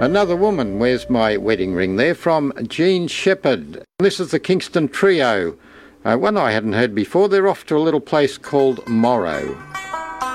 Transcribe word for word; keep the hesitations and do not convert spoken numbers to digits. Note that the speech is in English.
Another Woman, Where's My Wedding Ring there, from Jean Shepherd. This is the Kingston Trio, uh, one I hadn't heard before. They're off to a little place called Morrow.